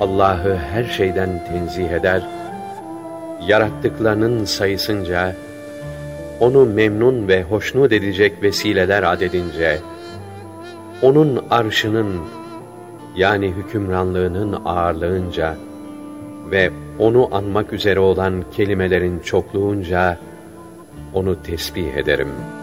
Allah'ı her şeyden tenzih eder, yarattıklarının sayısınca, onu memnun ve hoşnut edecek vesileler adedince, onun arşının yani hükümranlığının ağırlığınca ve onu anmak üzere olan kelimelerin çokluğunca onu tesbih ederim.